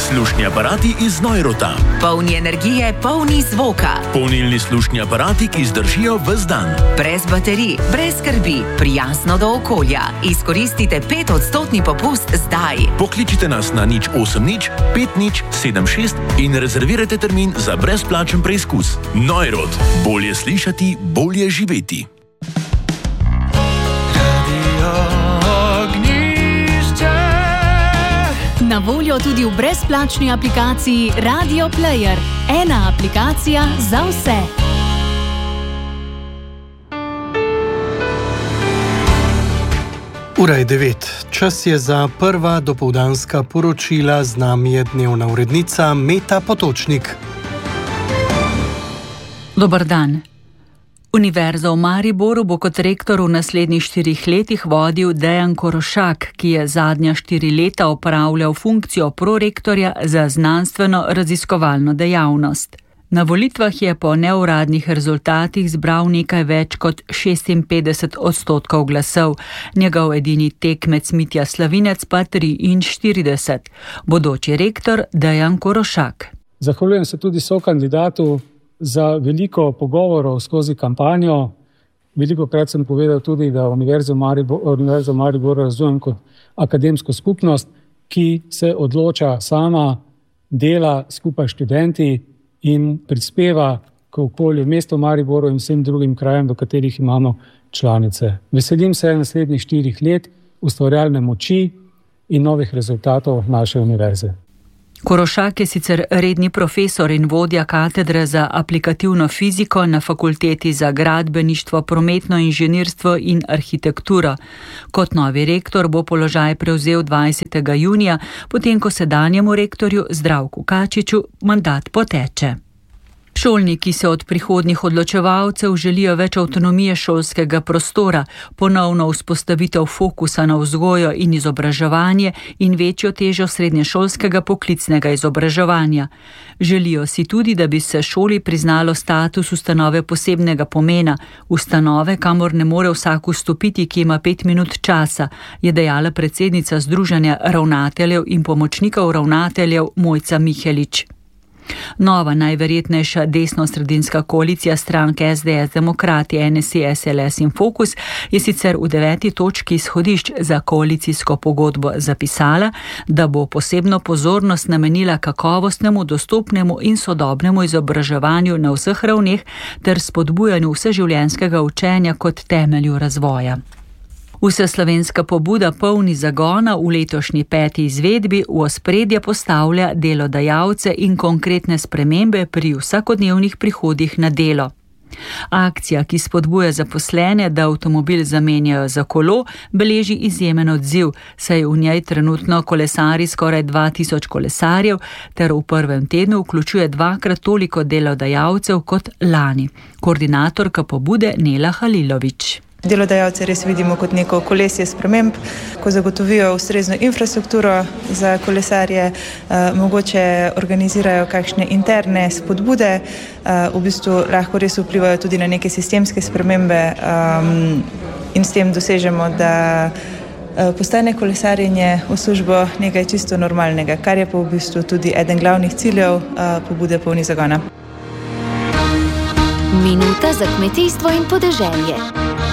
Slušni aparati iz Neurota. Polni energije, polni zvoka. Polnilni slušni aparati, ki zdržijo ves dan. Brez baterij, brez skrbi, prijazno do okolja. Izkoristite 5% popust zdaj. Pokličite nas na 080 5076 in rezervirajte termin za brezplačen preizkus. Neurot. Bolje slišati, bolje živeti. Na voljo tudi v brezplačni aplikaciji Radio Player. Ena aplikacija za vse. Ura je 9. Čas je za prva dopoldanska poročila. Z nami je dnevna urednica Meta Potočnik. Dober dan. Univerzo v Mariboru bo kot rektor v naslednjih 4 letih vodil Dejan Korošak, ki je zadnja 4 leta opravljal funkcijo prorektorja za znanstveno-raziskovalno dejavnost. Na volitvah je po neuradnih rezultatih zbral nekaj več kot 56% glasov, njegov edini tekmec Mitja Slavinec pa 43. Bodoči rektor Dejan Korošak. Zahvaljujem se tudi sokandidatu za veliko pogovorov skozi kampanjo. Velikokrat sem povedal tudi, da Univerzo v Mariboru razumem kot akademsko skupnost, ki se odloča sama, dela skupaj s študenti in prispeva k okolju mesta v Mariboru in vsem drugim krajem, do katerih imamo članice. Veselim se naslednjih 4 let ustvarjalne moči in novih rezultatov naše univerze. Korošak je sicer redni profesor in vodja katedre za aplikativno fiziko na Fakulteti za gradbeništvo, prometno inženirstvo in arhitekturo. Kot novi rektor bo položaj prevzel 20. junija, potem ko sedanjemu rektorju Zdravku Kačiču mandat poteče. Šolniki se od prihodnjih odločevalcev želijo več avtonomije šolskega prostora, ponovno vzpostavitev fokusa na vzgojo in izobraževanje in večjo težo srednješolskega poklicnega izobraževanja. Želijo si tudi, da bi se šoli priznalo status ustanove posebnega pomena, ustanove, kamor ne more vsak vstopiti, ki ima 5 minut časa, je dejala predsednica Združenja ravnateljev in pomočnikov ravnateljev Mojca Mihelič. Nova najverjetnejša desno-sredinska koalicija strank SDS, Demokrati, NSI, SLS in Fokus je sicer v 9. točki izhodišč za koalicijsko pogodbo zapisala, da bo posebno pozornost namenila kakovostnemu, dostopnemu in sodobnemu izobraževanju na vseh ravneh ter spodbujanju vseživljenjskega učenja kot temelju razvoja. Vseslovenska pobuda Polni zagona v letošnji 5. izvedbi v ospredje postavlja delodajalce in konkretne spremembe pri vsakodnevnih prihodih na delo. Akcija, ki spodbuja zaposlene, da avtomobil zamenjajo za kolo, beleži izjemen odziv, saj v njej trenutno kolesari skoraj 2000 kolesarjev ter v prvem tednu vključuje 2-krat toliko delodajalcev kot lani. Koordinatorka pobude Nela Halilović. Delodajalce res vidimo kot neko kolesje sprememb, ko zagotovijo ustrezno infrastrukturo za kolesarje, mogoče organizirajo kakšne interne spodbude, v bistvu lahko res vplivajo tudi na neke sistemske spremembe in s tem dosežemo, da postane kolesarjenje v službo nekaj čisto normalnega, kar je pa v bistvu tudi eden glavnih ciljev pobude Polni zagona. Minuta za kmetijstvo in podeželje.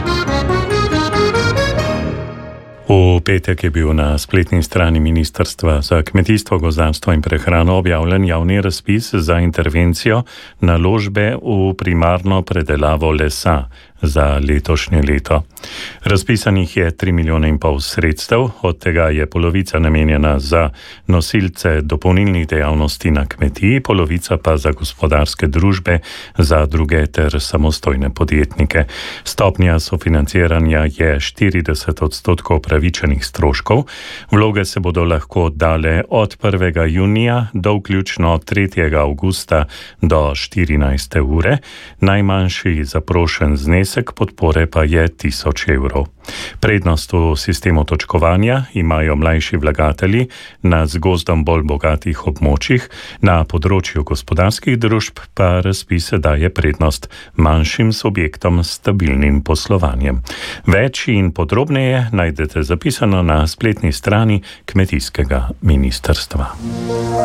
V petek je bil na spletni strani Ministrstva za kmetijstvo, gozdarstvo in prehrano objavljen javni razpis za intervencijo naložbe v primarno predelavo lesa za letošnje leto. Razpisanih je 3,5 milijona sredstev, od tega je polovica namenjena za nosilce dopolnilnih dejavnosti na kmetiji, polovica pa za gospodarske družbe, zadruge ter samostojne podjetnike. Stopnja sofinanciranja je 40% upravičenih stroškov. Vloge se bodo lahko oddale od 1. junija do vključno 3. avgusta do 14. ure. Najmanjši zaprošen znesek podpore pa je 1000 evrov. Prednost v sistemu točkovanja imajo mlajši vlagatelji na z gozdom bolj bogatih območjih, na področju gospodarskih družb pa razpis daje prednost manjšim subjektom s stabilnim poslovanjem. Več in podrobneje najdete zapisano na spletni strani Kmetijskega ministrstva.